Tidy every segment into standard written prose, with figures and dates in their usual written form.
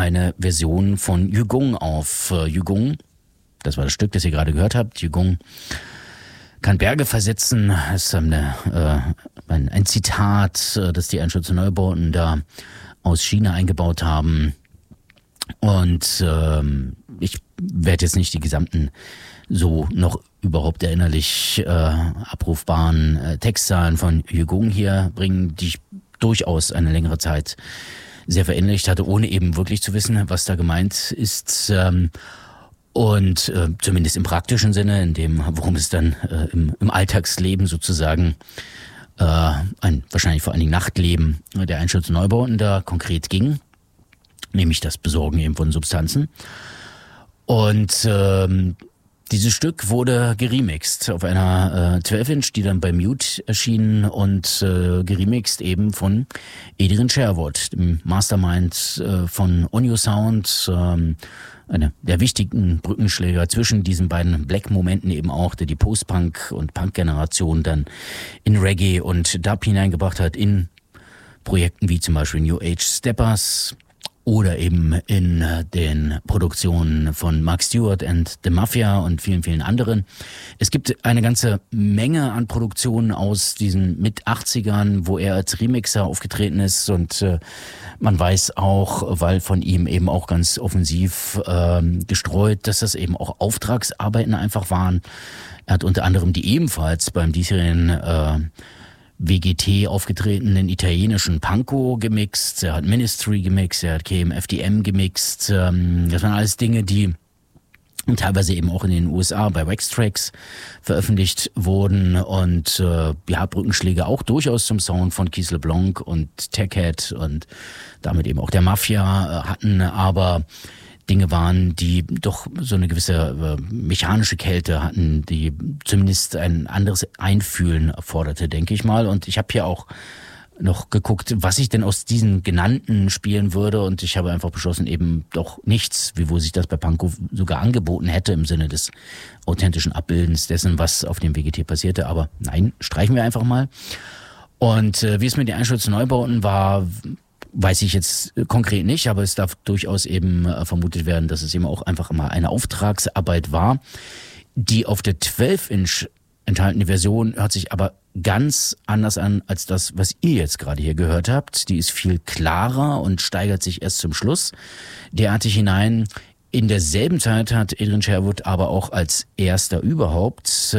eine Version von Yugong auf. Yugong, das war das Stück, das ihr gerade gehört habt. Yugong kann Berge versetzen. Das ist ein Zitat, das die Einstürze Neubauten da aus China eingebaut haben. Und ich werde jetzt nicht die gesamten so noch überhaupt erinnerlich abrufbaren Textzahlen von Yugong hier bringen, die ich durchaus eine längere Zeit sehr verinnerlicht hatte, ohne eben wirklich zu wissen, was da gemeint ist. Und zumindest im praktischen Sinne, in dem, worum es dann im Alltagsleben sozusagen, wahrscheinlich vor allen Dingen Nachtleben der Einstürze Neubauten da konkret ging, nämlich das Besorgen eben von Substanzen. Und dieses Stück wurde geremixed auf einer 12-Inch, die dann bei Mute erschien und geremixed eben von Adrian Sherwood, dem Mastermind von Onyo Sound, einer der wichtigen Brückenschläger zwischen diesen beiden Black-Momenten eben auch, der die Post-Punk- und Punk-Generation dann in Reggae und Dub hineingebracht hat, in Projekten wie zum Beispiel New Age Steppers oder eben in den Produktionen von Mark Stewart and the Mafia und vielen, vielen anderen. Es gibt eine ganze Menge an Produktionen aus diesen Mit-80ern, wo er als Remixer aufgetreten ist und man weiß auch, weil von ihm eben auch ganz offensiv gestreut, dass das eben auch Auftragsarbeiten einfach waren. Er hat unter anderem die ebenfalls beim diesjährigen WGT aufgetretenen italienischen Panko gemixt, er hat Ministry gemixt, er hat KMFDM gemixt. Das waren alles Dinge, die teilweise eben auch in den USA bei Wax Tracks veröffentlicht wurden und Brückenschläge auch durchaus zum Sound von Keith LeBlanc und Techhead und damit eben auch der Mafia hatten, aber Dinge waren, die doch so eine gewisse mechanische Kälte hatten, die zumindest ein anderes Einfühlen erforderte, denke ich mal. Und ich habe hier auch noch geguckt, was ich denn aus diesen genannten spielen würde, und ich habe einfach beschlossen, eben doch nichts, wiewohl sich das bei Pankow sogar angeboten hätte im Sinne des authentischen Abbildens dessen, was auf dem WGT passierte. Aber nein, streichen wir einfach mal. Und wie es mit den Einstürze Neubauten war, weiß ich jetzt konkret nicht, aber es darf durchaus eben vermutet werden, dass es eben auch einfach mal eine Auftragsarbeit war. Die auf der 12-Inch enthaltene Version hört sich aber ganz anders an als das, was ihr jetzt gerade hier gehört habt. Die ist viel klarer und steigert sich erst zum Schluss derartig hinein. In derselben Zeit hat Adrian Sherwood aber auch als erster überhaupt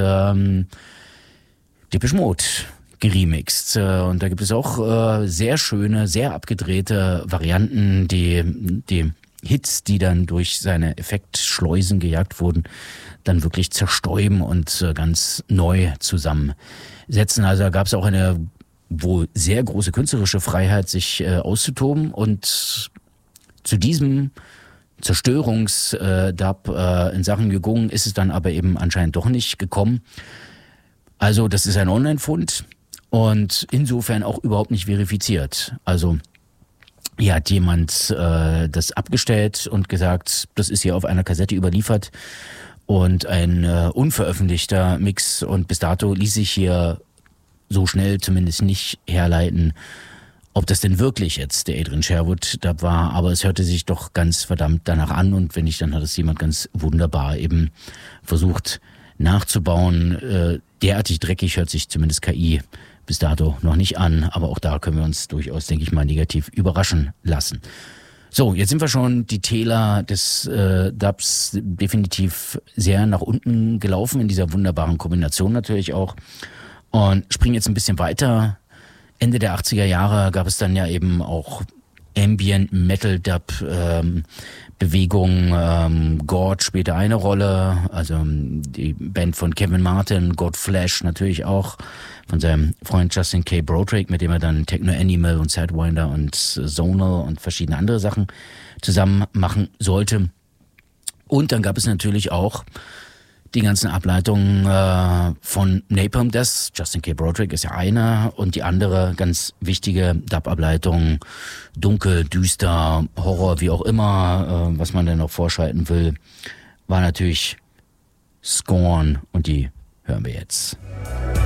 Depeche Mode geremixed. Und da gibt es auch sehr schöne, sehr abgedrehte Varianten, die Hits, die dann durch seine Effektschleusen gejagt wurden, dann wirklich zerstäuben und ganz neu zusammensetzen. Also da gab es auch eine wohl sehr große künstlerische Freiheit, sich auszutoben, und zu diesem Zerstörungsdub in Sachen Yugong ist es dann aber eben anscheinend doch nicht gekommen. Also das ist ein Online-Fund und insofern auch überhaupt nicht verifiziert. Also hier hat jemand das abgestellt und gesagt, das ist hier auf einer Kassette überliefert und ein unveröffentlichter Mix, und bis dato ließ sich hier so schnell zumindest nicht herleiten, ob das denn wirklich jetzt der Adrian Sherwood da war, aber es hörte sich doch ganz verdammt danach an, und wenn nicht, dann hat es jemand ganz wunderbar eben versucht nachzubauen. Derartig dreckig hört sich zumindest KI bis dato noch nicht an, aber auch da können wir uns durchaus, denke ich mal, negativ überraschen lassen. So, jetzt sind wir schon die Täler des Dubs definitiv sehr nach unten gelaufen, in dieser wunderbaren Kombination natürlich auch, und springen jetzt ein bisschen weiter. Ende der 80er Jahre gab es dann ja eben auch Ambient Metal Dub Bewegung. Gord spielte eine Rolle, also die Band von Kevin Martin, God Flash natürlich auch, von seinem Freund Justin K. Broderick, mit dem er dann Techno Animal und Sidewinder und Zonal und verschiedene andere Sachen zusammen machen sollte. Und dann gab es natürlich auch die ganzen Ableitungen von Napalm Death. Justin K. Broderick ist ja eine, und die andere ganz wichtige Dub-Ableitung, dunkel, düster, Horror, wie auch immer, was man denn noch vorschalten will, war natürlich Scorn, und die hören wir jetzt.